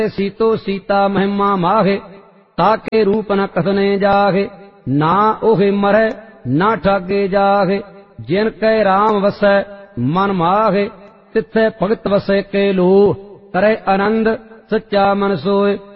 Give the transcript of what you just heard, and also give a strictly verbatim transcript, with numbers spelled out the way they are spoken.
सीतो सीता महिमा माहे, ताके रूप न कथने जाहे। ना ओहे मरै ना ठागे जाहे, जिन कै राम वसै मन माहे। तिथै भगत वसै के लो, करे आनंद सच्चा मन सोए।